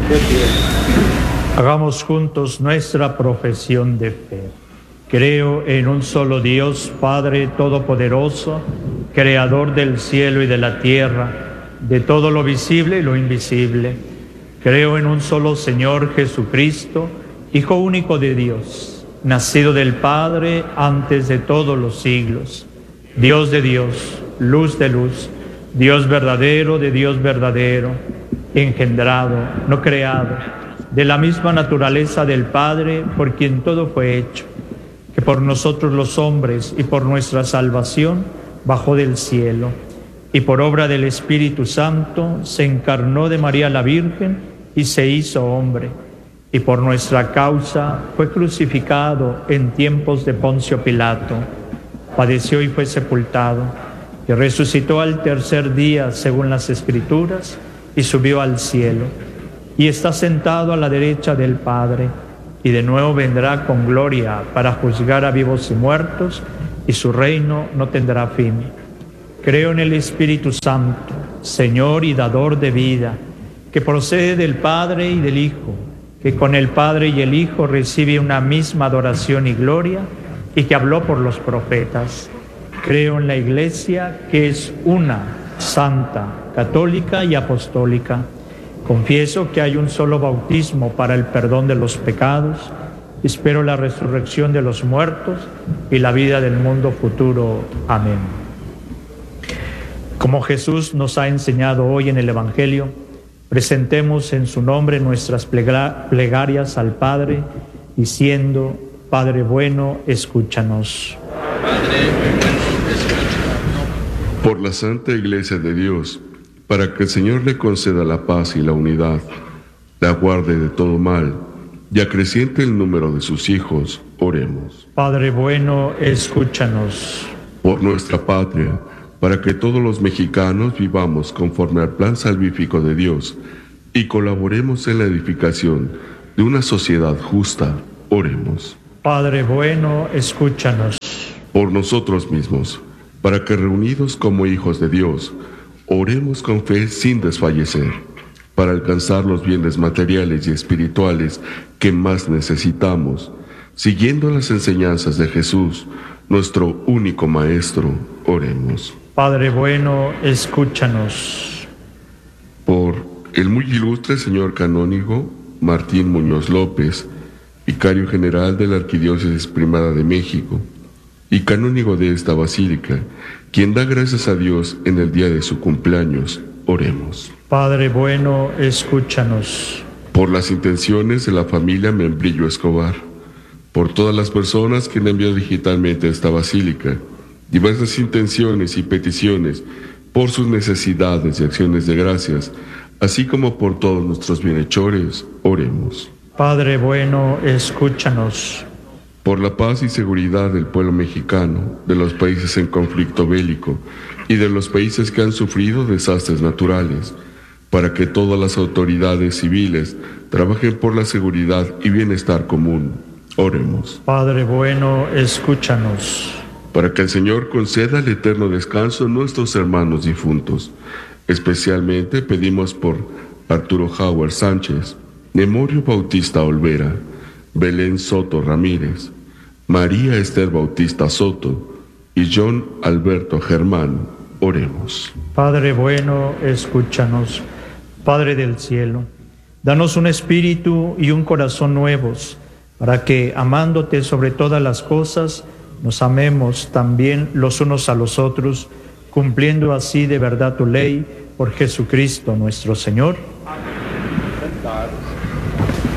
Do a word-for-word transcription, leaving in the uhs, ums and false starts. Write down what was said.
de pie. Hagamos juntos nuestra profesión de fe. Creo en un solo Dios, Padre Todopoderoso, Creador del cielo y de la tierra, de todo lo visible y lo invisible. Creo en un solo Señor Jesucristo, Hijo único de Dios, nacido del Padre antes de todos los siglos, Dios de Dios, luz de luz, Dios verdadero de Dios verdadero, engendrado, no creado, de la misma naturaleza del Padre, por quien todo fue hecho, que por nosotros los hombres y por nuestra salvación bajó del cielo, y por obra del Espíritu Santo se encarnó de María la Virgen y se hizo hombre, y por nuestra causa fue crucificado en tiempos de Poncio Pilato, padeció y fue sepultado, y resucitó al tercer día según las Escrituras, y subió al cielo, y está sentado a la derecha del Padre, y de nuevo vendrá con gloria para juzgar a vivos y muertos, y su reino no tendrá fin. Creo en el Espíritu Santo, Señor y dador de vida, que procede del Padre y del Hijo, que con el Padre y el Hijo recibe una misma adoración y gloria, y que habló por los profetas. Creo en la Iglesia, que es una, santa, católica y apostólica. Confieso que hay un solo bautismo para el perdón de los pecados. Espero la resurrección de los muertos y la vida del mundo futuro. Amén. Como Jesús nos ha enseñado hoy en el Evangelio, presentemos en su nombre nuestras plegarias al Padre, diciendo: Padre bueno, escúchanos. Por la Santa Iglesia de Dios, para que el Señor le conceda la paz y la unidad, la guarde de todo mal y acreciente el número de sus hijos, oremos. Padre bueno, escúchanos. Por nuestra patria, para que todos los mexicanos vivamos conforme al plan salvífico de Dios y colaboremos en la edificación de una sociedad justa, oremos. Padre bueno, escúchanos. Por nosotros mismos, para que reunidos como hijos de Dios, oremos con fe sin desfallecer, para alcanzar los bienes materiales y espirituales que más necesitamos, siguiendo las enseñanzas de Jesús, nuestro único Maestro, oremos. Padre bueno, escúchanos. Por el muy ilustre señor canónigo Martín Muñoz López, vicario general de la Arquidiócesis Primada de México y canónigo de esta basílica, quien da gracias a Dios en el día de su cumpleaños, oremos. Padre bueno, escúchanos. Por las intenciones de la familia Membrillo Escobar, por todas las personas que han enviado digitalmente a esta basílica, diversas intenciones y peticiones, por sus necesidades y acciones de gracias, así como por todos nuestros bienhechores, oremos. Padre bueno, escúchanos. Por la paz y seguridad del pueblo mexicano, de los países en conflicto bélico y de los países que han sufrido desastres naturales, para que todas las autoridades civiles trabajen por la seguridad y bienestar común, oremos. Padre bueno, escúchanos. Para que el Señor conceda el eterno descanso a nuestros hermanos difuntos. Especialmente pedimos por Arturo Howard Sánchez, Nemorio Bautista Olvera, Belén Soto Ramírez, María Esther Bautista Soto y John Alberto Germán, oremos. Padre bueno, escúchanos. Padre del cielo, danos un espíritu y un corazón nuevos, para que, amándote sobre todas las cosas, nos amemos también los unos a los otros, cumpliendo así de verdad tu ley, por Jesucristo nuestro Señor. Amén.